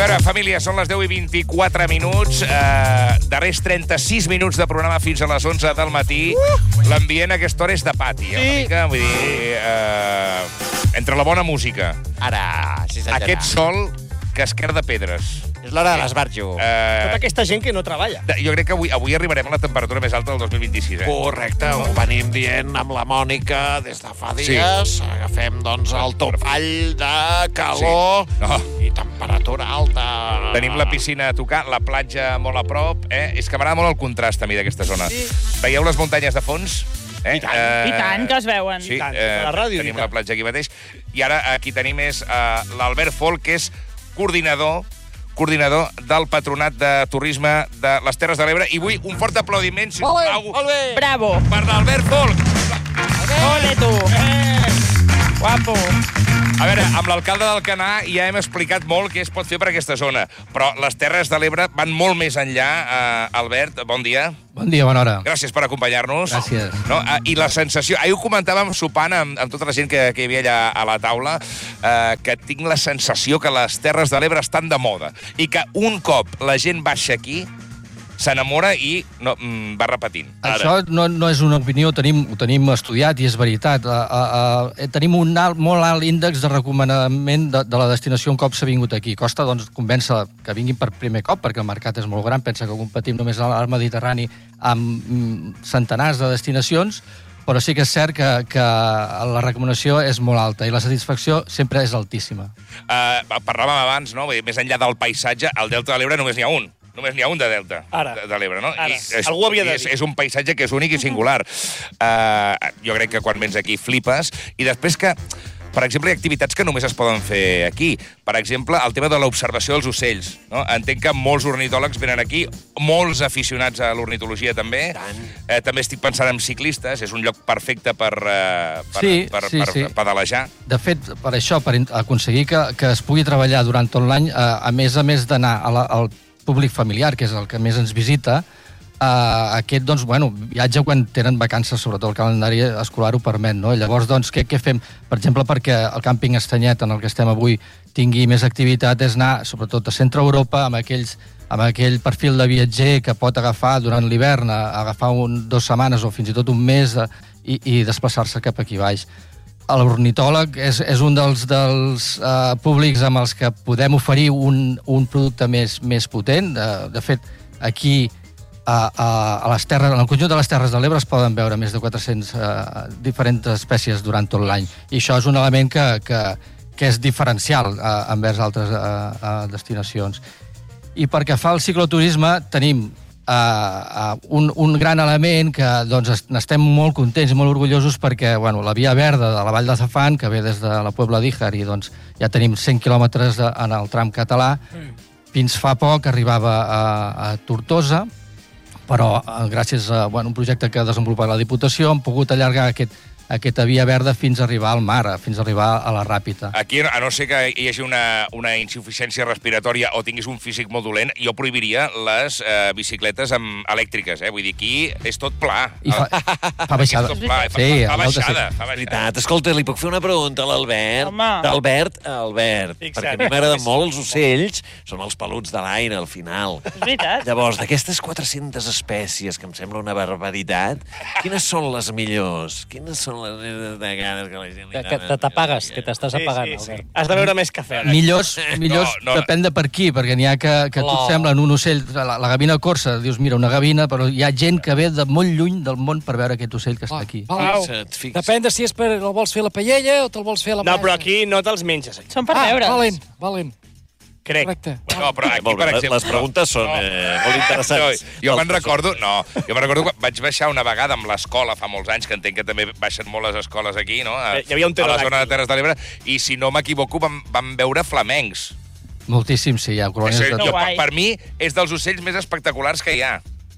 veure, família, són les 10:24. Darrers 36 minuts de programa fins a les 11 del matí. L'ambient a aquesta hora és de pati, una mica, vull dir... entre la bona música. Ara, sí sentirà. Aquest sol que esquerda pedres. És l'hora de l'esbarjo. Tota aquesta gent que no treballa. Jo crec que avui arribarem a la temperatura més alta del 2026, Correcte, ho venim dient amb la Mònica des de fa dies. Sí. Agafem, doncs, el topall de calor i temperatura alta. Tenim la piscina a tocar, la platja molt a prop. És que m'agrada molt el contrast a mi d'aquesta zona. Sí. Veieu les muntanyes de fons? I tant, que es veuen. Sí, la ràdio, tenim la platja aquí mateix. I ara aquí tenim l'Albert Folk, que és coordinador del Patronat de Turisme de les Terres de l'Ebre. I vull un fort aplaudiment, sisplau, Bravo. per l'Albert Folk. Ole, tu. Guapo. A veure, amb l'alcalde d'Alcanar ja hem explicat molt què es pot fer per aquesta zona, però les Terres de l'Ebre van molt més enllà. Albert, bon dia. Bon dia, bona hora. Gràcies per acompanyar-nos. Gràcies. No? I la sensació... Ahir ho comentàvem sopant amb tota la gent que hi havia allà a la taula, que tinc la sensació que les Terres de l'Ebre estan de moda i que un cop la gent baixa aquí s'enamora i va repetint. Això no és una opinió, ho tenim estudiat i és veritat. Tenim un molt alt índex de recomanament de la destinació un cop s'ha vingut aquí. Costa, doncs, convèncer que vinguin per primer cop, perquè el mercat és molt gran, pensa que competim només al Mediterrani amb centenars de destinacions, però sí que és cert que la recomanació és molt alta i la satisfacció sempre és altíssima. Parlàvem abans, no? Més enllà del paisatge, al Delta de l'Ebre només n'hi ha un. Només n'hi ha un de Delta, de l'Ebre, no? Ara. Algú havia de dir. És un paisatge que és únic i singular. Jo crec que quan vens aquí flipes. I després que, per exemple, hi ha activitats que només es poden fer aquí. Per exemple, el tema de l'observació dels ocells. No? Entenc que molts ornitòlegs venen aquí, molts aficionats a l'ornitologia també. També estic pensant en ciclistes, és un lloc perfecte per pedalejar. De fet, per això, per aconseguir que es pugui treballar durant tot l'any, a més d'anar al públic familiar, que és el que més ens visita, aquest, doncs, viatge quan tenen vacances, sobretot el calendari escolar ho permet, no? Llavors, doncs, què fem? Per exemple, perquè el càmping Estanyet, en el que estem avui, tingui més activitat, és anar, sobretot, a Centre Europa, amb aquell perfil de viatger que pot agafar durant l'hivern, agafar 2 setmanes o fins i tot un mes i desplaçar-se cap aquí baix. L'ornitòleg és un dels públics amb els que podem oferir un producte més potent. De fet, aquí, en el conjunt de les Terres de l'Ebre es poden veure més de 400 diferents espècies durant tot l'any. I això és un element que és diferencial envers altres destinacions. I perquè fa el cicloturisme tenim un gran element que n'estem molt contents i molt orgullosos perquè la via verda de la Vall de Zafán, que ve des de la Puebla d'Íjar, i ja tenim 100 quilòmetres en el tram català, fins fa poc arribava a Tortosa, però gràcies a un projecte que ha desenvolupat la Diputació hem pogut allargar aquesta via verda fins a arribar al mar, fins a arribar a la Ràpita. Aquí, a no ser que hi hagi una insuficiència respiratòria o tinguis un físic molt dolent, jo prohibiria les bicicletes elèctriques. Vull dir, aquí és tot pla. I fa baixada. Fa baixada. Veritat. Escolta, li puc fer una pregunta a l'Albert? Albert, perquè a mi m'agraden molt els ocells, són els peluts de l'aire, al final. És veritat. Llavors, d'aquestes 400 espècies, que em sembla una barbaritat, quines són les millors? Quines són de ganes que la gent... Que t'apagues, que t'estàs apagant, Albert. Has de beure més cafè. Millors depèn de per qui, perquè n'hi ha que tu et semblen un ocell, la gavina corsa, dius, mira, una gavina, però hi ha gent que ve de molt lluny del món per veure aquest ocell que està aquí. Depèn de si és el vols fer a la paella o te'l vols fer a la paella. No, però aquí no te'ls menges. Són per veure's. Valent. Crec. Correcte. No, però aquí, per exemple... Les preguntes són molt interessants. Jo me'n recordo quan vaig baixar una vegada amb l'escola fa molts anys, que entenc que també baixen molt les escoles aquí, no? Hi havia un a la zona de Terres de l'Ebre, i si no m'equivoco vam veure flamencs. Moltíssim, sí, hi ha colònies de... Per mi és dels ocells més espectaculars que hi ha.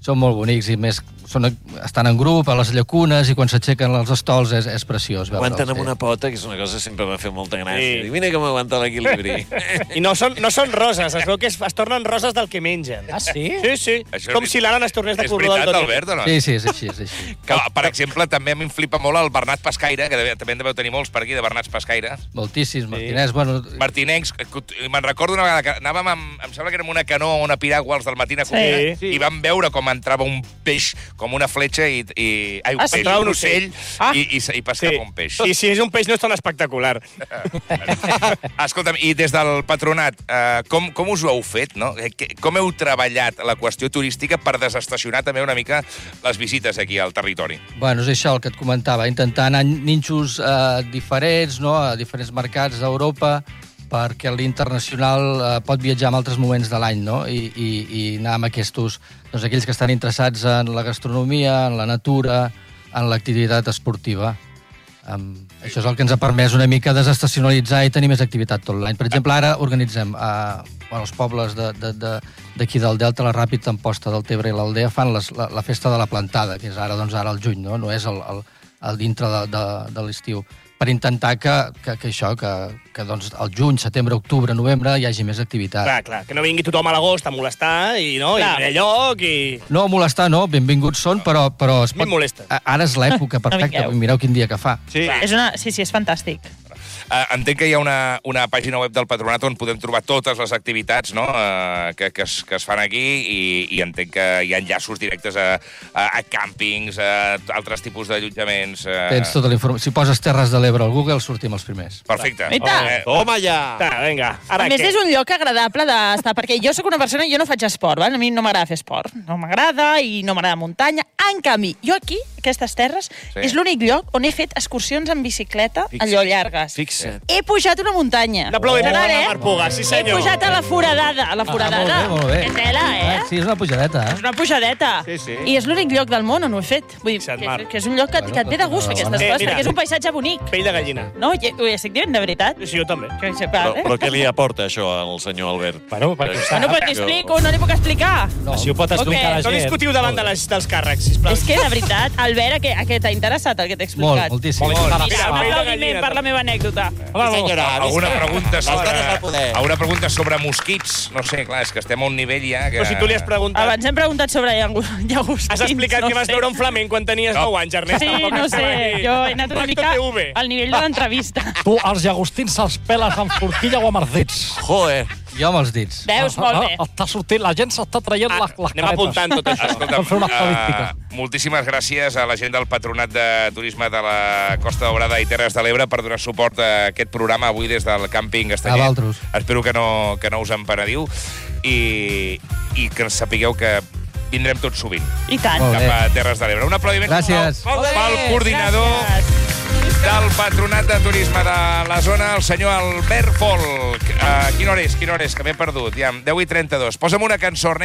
són molt bonics i més estan en grup a les llacunes i quan s'aixequen els estols és preciós veure'ls. Aguanten amb una pota, que és una cosa que sempre m'ha fet molta gràcia. Mira com aguanta l'equilibri. I no són roses, es veu que es tornen roses del que mengen. Ah, sí? Sí. Com si l'Alan es tornés de corredor del És veritat, Toni. Albert, o no? Sí, és així. Que, per exemple, també a mi em flipa molt el Bernat Pescaire, que també en deveu tenir molts per aquí, de Bernats Pescaire. Moltíssims, Martinès. Bueno, Martinencs, me'n recordo una vegada que anàvem em sembla que érem una canoa o una piragua els del matí a Cullera, i vam veure com entrava un peix, com una fletxa, un ocell, i pescava un peix. I si és un peix no és tan espectacular. Escolta'm, i des del patronat, com us ho heu fet, no? Com heu treballat la qüestió turística per desestacionar també una mica les visites aquí al territori? Bueno, és això el que et comentava, intentar anar nínxols diferents, no?, a diferents mercats d'Europa, perquè l'internacional pot viatjar en altres moments de l'any, no?, i anar amb aquests, doncs, aquells que estan interessats en la gastronomia, en la natura, en l'activitat esportiva. Això és el que ens ha permès una mica desestacionalitzar i tenir més activitat tot l'any. Per exemple, ara organitzem els pobles d'aquí del Delta, la Ràpita, Amposta del Tebre i l'Aldea, fan la festa de la plantada, que és ara al juny, no és el dintre de l'estiu, per intentar que al juny, setembre, octubre, novembre hi hagi més activitat. Clar, que no vingui tothom a l'agost a molestar i no hi ha lloc i... No, molestar no, benvinguts són, però Mi molesta. Ara és l'època perfecta, mireu quin dia que fa. Sí, és fantàstic. Entenc que hi ha una pàgina web del Patronat on podem trobar totes les activitats, no?, que es fan aquí, i entenc que hi ha enllaços directes a càmpings, a altres tipus d'allotjaments. Tens tota la informació. Si poses Terres de l'Ebre al Google, sortim els primers. Perfecte. Toma ja! Vinga. A més, és un lloc agradable d'estar, perquè jo sóc una persona, jo no faig esport, val? A mi no m'agrada fer esport. No m'agrada i no m'agrada muntanya. En canvi, jo aquí, aquestes terres, és l'únic lloc on he fet excursions en bicicleta allò llargues. He pujat una muntanya. L'aplaudiment a la Marpuga, sí senyor. He pujat a la foradada. Molt bé. Que tela, Sí, és una pujadeta, És una pujadeta. Sí. I és l'únic lloc del món on ho he fet. Vull dir, que és un lloc que et ve de gust, aquestes coses, perquè és un paisatge bonic. Pell de gallina. No, ho estic dient de veritat. Sí, jo també. Però què li aporta això al senyor Albert? Bueno, perquè No t'hi explico, no li puc explicar. així ho pot explicar la No gent. discutiu davant dels càrrecs, sisplau. És que, de veritat, Albert, a què t'ha interessat el que t'he explicat? Moltíssim. Molt Mira, un Pell de aplaudiment gallina, per la meva anècdota. Alguna pregunta sobre mosquits? No sé, clar, és que estem a un nivell ja que... Però si tu li has preguntat... Abans hem preguntat sobre llagostins. Has explicat que vas veure un flamenc quan tenies 9 anys, Ernest. Sí, no sé. Jo he anat una mica al nivell de l'entrevista. Tu, els llagostins se'ls peles amb forquilla o amb els dits. Joder! Jo amb els dits. Veus, molt bé. Està sortint, la gent s'està traient les caretes. Anem apuntant tot això. Vam fer una estadística. Moltíssimes gràcies a la gent del Patronat de Turisme de la Costa Daurada i Terres de l'Ebre per donar suport a aquest programa avui des del càmping Estanyer. A vosaltres. Espero que no us en penediu i que sapigueu que vindrem tots sovint I tant. Molt bé. cap a Terres de l'Ebre. Un aplaudiment Gràcies. pel coordinador del Patronat de Turisme de la zona, el senyor Albert Folk. Quina hora és? Que m'he perdut. Ja, 10:32. Posa'm una cançó, Ernest.